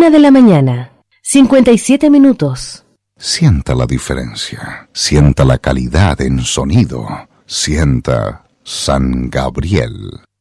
1:00 a.m. 57 minutos. Sienta la diferencia. Sienta la calidad en sonido. Sienta San Gabriel.